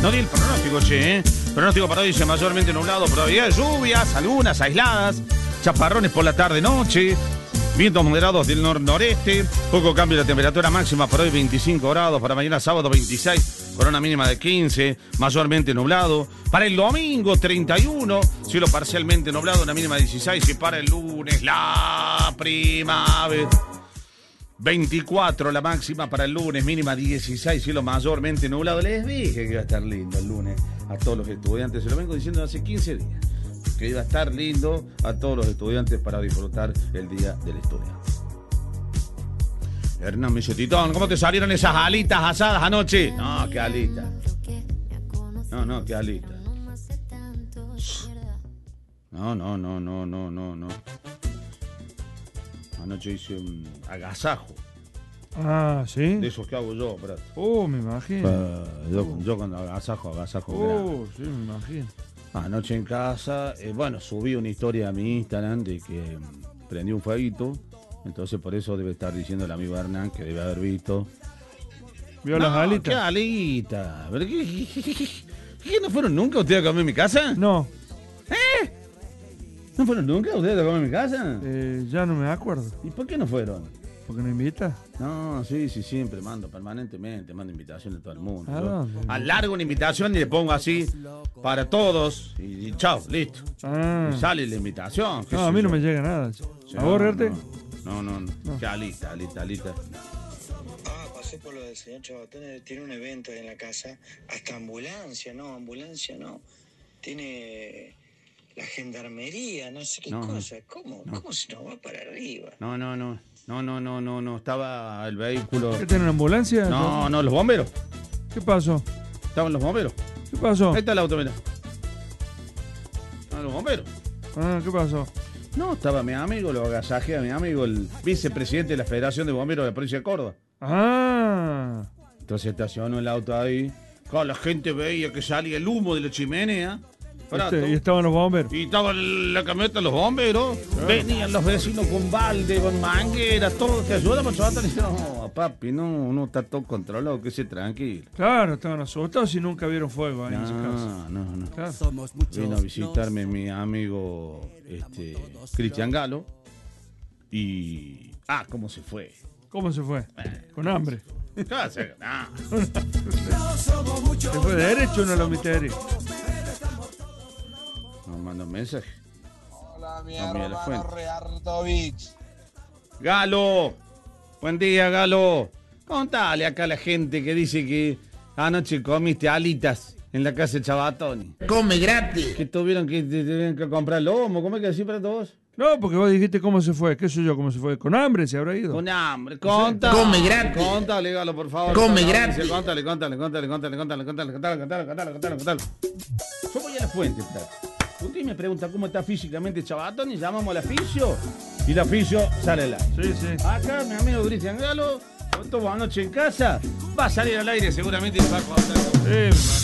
No di el pronóstico, che, ¿eh? Pronóstico para hoy dice mayormente nublado, probabilidad de lluvias, algunas aisladas, chaparrones por la tarde-noche, vientos moderados del nor-noreste, poco cambio de la temperatura máxima para hoy 25 grados, para mañana sábado 26, con una mínima de 15, mayormente nublado. Para el domingo 31, cielo parcialmente nublado, una mínima de 16, y para el lunes la primavera. 24 la máxima para el lunes, mínima 16, cielo mayormente nublado. Les dije que iba a estar lindo el lunes a todos los estudiantes, se lo vengo diciendo hace 15 días, que iba a estar lindo a todos los estudiantes para disfrutar el Día del Estudiante. Hernán me dice, Titón, ¿cómo te salieron esas alitas asadas anoche? No, qué alitas. No, qué alitas. No. Anoche hice un agasajo. Ah, ¿sí? De esos que hago yo, bro. Me imagino. Yo cuando agasajo. Sí, me imagino. Anoche en casa, subí una historia a mi Instagram de que prendí un fueguito. Entonces por eso debe estar diciendo el amigo Hernán que debe haber visto. ¿Vio las alitas? ¿Qué alitas? ¿Qué no fueron nunca ustedes a comer en mi casa? No. ¿No fueron nunca ustedes a comer en mi casa? Ya no me acuerdo. ¿Y por qué no fueron? ¿Por qué no invita? No, sí, siempre mando permanentemente, mando invitaciones a todo el mundo. Alargo una invitación y le pongo así para todos y chao, listo. Y sale la invitación. No, a mí no me llega nada. ¿A vos, Rerte? No. Qué alita. Pasé por lo del señor Chabatón, tiene un evento ahí en la casa, hasta ambulancia no. Tiene la gendarmería, no sé qué cosa. ¿Cómo se nos va para arriba? No, estaba el vehículo. ¿Qué tiene una ambulancia? No, los bomberos. ¿Qué pasó? Estaban los bomberos. ¿Qué pasó? Ahí está el auto, mira. Los bomberos. ¿Qué pasó? No, estaba mi amigo, lo agasajé a mi amigo, el vicepresidente de la Federación de Bomberos de la provincia de Córdoba. Entonces estacionó el auto ahí. Claro, la gente veía que salía el humo de la chimenea. Y estaban los bomberos. Y estaba la camioneta de los bomberos. Venían los vecinos con balde, con manguera, todo. ¿Te ayudamos, chaval? No, papi, no está todo controlado, que se tranquilo. Claro, estaban asustados y nunca vieron fuego ahí en su casa. No. Claro. Vino a visitarme mi amigo Cristian Galo. Y... ¿cómo se fue? ¿Cómo se fue? Con hambre. ¿Qué va a hacer? ¿Se fue de derecho o no lo omite derecho? Nos manda un mensaje. Hola, mi hermano Reardovich. Galo, buen día, Galo. Contale acá a la gente que dice que anoche comiste alitas en la casa de Chabatoni. Come gratis. Que tuvieron que comprar lomo. ¿Cómo es que decís para todos? No, porque vos dijiste cómo se fue. ¿Qué sé yo cómo se fue? ¿Con hambre se habrá ido? Con hambre. Contale. Come gratis. Contale, Galo, por favor. Come gratis. Contale. Yo voy a la fuente, Usted me pregunta cómo está físicamente Chabatoni, llamamos al aficio y el aficio sale al aire. Sí. Acá mi amigo Cristian Galo, estuvo anoche en casa, va a salir al aire seguramente y va a contar. Sí,